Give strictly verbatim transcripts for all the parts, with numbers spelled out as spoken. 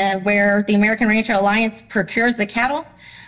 and where the American Rancher Alliance procures the cattle,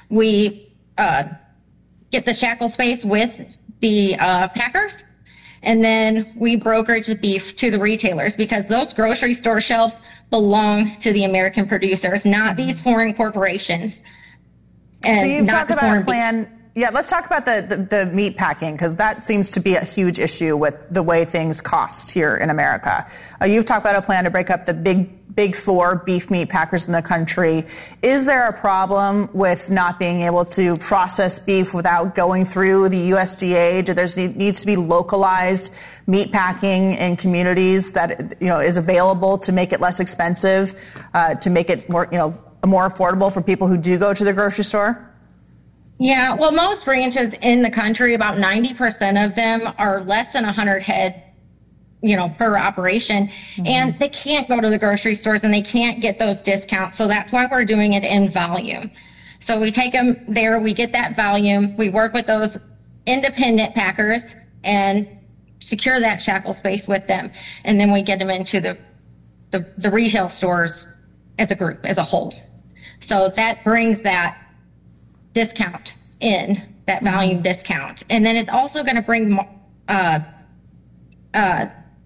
we uh, get the shackle space with the uh, packers, and then we brokerage the beef to the retailers, because those grocery store shelves belong to the American producers, not these foreign corporations. And so you've talked about a plan. Beef. Yeah, let's talk about the, the, the meat packing, because that seems to be a huge issue with the way things cost here in America. Uh, you've talked about a plan to break up the big big four beef meat packers in the country. Is there a problem with not being able to process beef without going through the U S D A? Do there needs to be localized meat packing in communities that, you know, is available to make it less expensive, uh, to make it more, you know, more affordable for people who do go to the grocery store? Yeah, well, most ranches in the country, about ninety percent of them are less than one hundred head, you know, per operation. Mm-hmm. And they can't go to the grocery stores and they can't get those discounts. So that's why we're doing it in volume. So we take them there, we get that volume, we work with those independent packers and secure that shackle space with them. And then we get them into the, the, the retail stores as a group, as a whole. So that brings that discount in, that volume mm-hmm. discount. And then it's also going to bring, uh, uh,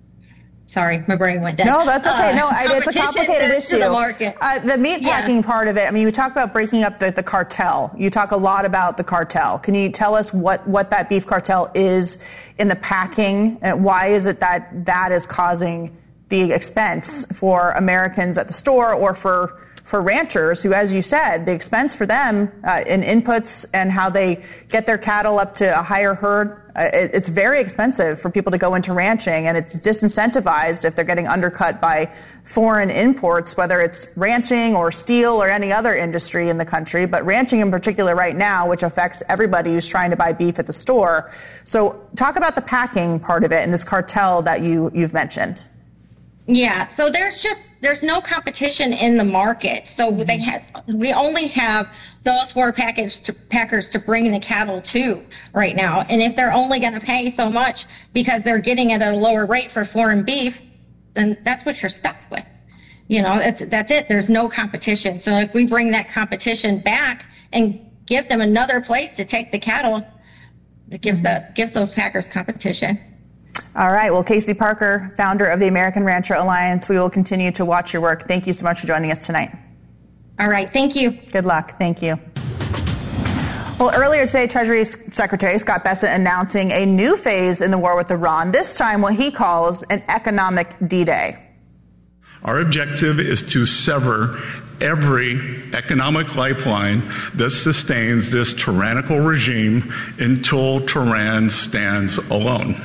sorry, my brain went dead. No, that's okay. Uh, no, I, it's a complicated to, issue. To the market. Uh, the meat packing yeah. part of it, I mean, you talk about breaking up the, the cartel. You talk a lot about the cartel. Can you tell us what, what that beef cartel is in the packing, and why is it that that is causing the expense for Americans at the store, or for for ranchers who, as you said, the expense for them uh, in inputs and how they get their cattle up to a higher herd, uh, it, it's very expensive for people to go into ranching, and it's disincentivized if they're getting undercut by foreign imports, whether it's ranching or steel or any other industry in the country, but ranching in particular right now, which affects everybody who's trying to buy beef at the store. So talk about the packing part of it and this cartel that you, you've mentioned. Yeah, so there's just, there's no competition in the market. So they have, we only have those four package to, packers to bring the cattle to right now. And if they're only going to pay so much because they're getting it at a lower rate for foreign beef, then that's what you're stuck with. You know, that's, that's it. There's no competition. So if we bring that competition back and give them another place to take the cattle, it gives the, gives those packers competition. All right. Well, Casey Parker, founder of the American Rancher Alliance, we will continue to watch your work. Thank you so much for joining us tonight. All right. Thank you. Good luck. Thank you. Well, earlier today, Treasury Secretary Scott Bessent announcing a new phase in the war with Iran, this time what he calls an economic D-Day. Our objective is to sever every economic lifeline that sustains this tyrannical regime until Tehran stands alone.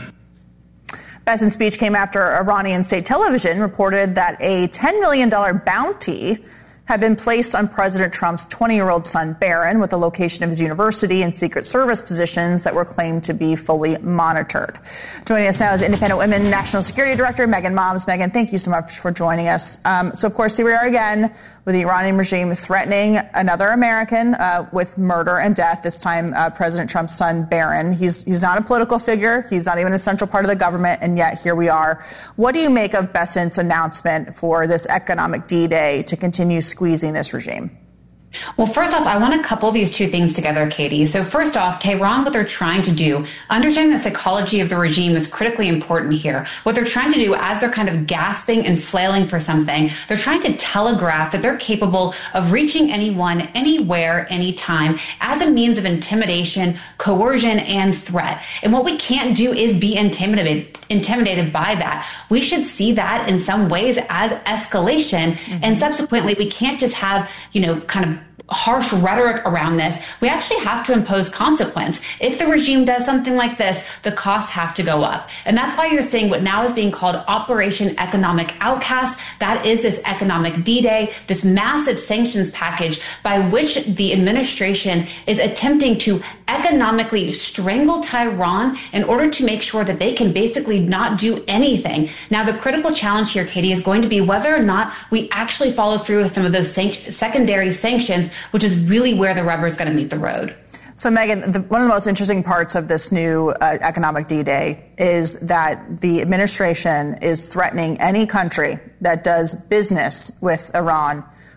Bessent's speech came after Iranian state television reported that a ten million dollars bounty had been placed on President Trump's twenty-year-old son, Barron, with the location of his university and Secret Service positions that were claimed to be fully monitored. Joining us now is Independent Women National Security Director Megan Moms. Megan, thank you so much for joining us. Um, so, of course, here we are again with the Iranian regime threatening another American uh, with murder and death, this time uh, President Trump's son, Barron. He's, he's not a political figure. He's not even a central part of the government, and yet here we are. What do you make of Bessent's announcement for this economic D-Day to continue squeezing this regime? Well, first off, I want to couple these two things together, Katie. So first off, Tehran, what they're trying to do, understanding the psychology of the regime is critically important here. What they're trying to do as they're kind of gasping and flailing for something, they're trying to telegraph that they're capable of reaching anyone, anywhere, anytime as a means of intimidation, coercion, and threat. And what we can't do is be intimidated, intimidated by that. We should see that in some ways as escalation. Mm-hmm. And subsequently, we can't just have, you know, kind of harsh rhetoric around this. We actually have to impose consequence. If the regime does something like this, the costs have to go up. And that's why you're seeing what now is being called Operation Economic Outcast. That is this economic D-Day, this massive sanctions package by which the administration is attempting to economically strangle Tehran in order to make sure that they can basically not do anything. Now, the critical challenge here, Katie, is going to be whether or not we actually follow through with some of those san- secondary sanctions, which is really where the rubber is going to meet the road. So, Megan, the, one of the most interesting parts of this new uh, economic D-Day is that the administration is threatening any country that does business with Iran